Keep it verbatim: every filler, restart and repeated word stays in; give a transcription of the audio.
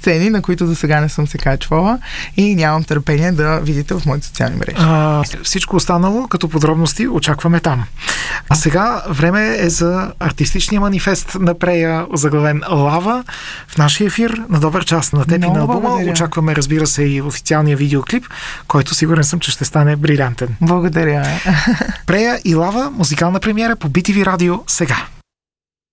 сцени, на които до сега не съм се качвала и нямам търпение да видите в моите социални мрежи. А, всичко останало като подробности очакваме там. А сега време е за артистичния манифест на Прея, заглавен Лава, в нашия ефир. На добър час на теб и на албума. Благодаря. Очакваме, разбира се, и официалния видеоклип, който сигурен съм, че ще стане брилянтен. Благодаря. Прея и Лава, музикална премиера по би ти ви радио сега.